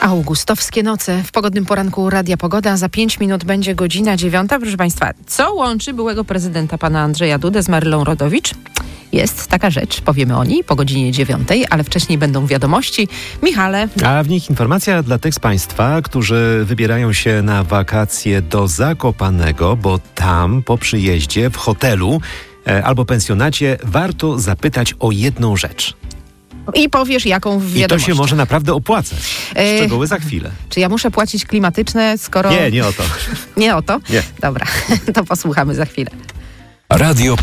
Augustowskie noce. W pogodnym poranku Radia Pogoda. Za 5 minut będzie godzina 9. Proszę Państwa, co łączy byłego prezydenta pana Andrzeja Dudę z Marylą Rodowicz? Jest taka rzecz, powiemy o niej po godzinie 9, ale wcześniej będą wiadomości. Michale. A w nich informacja dla tych z Państwa, którzy wybierają się na wakacje do Zakopanego, bo tam po przyjeździe w hotelu albo pensjonacie warto zapytać o jedną rzecz. I powiesz, jaką w wiadomościach. I to się może naprawdę opłacać. Szczegóły za chwilę. Czy ja muszę płacić klimatyczne, skoro... Nie o to. Nie o to? Nie. Dobra, to posłuchamy za chwilę. Radio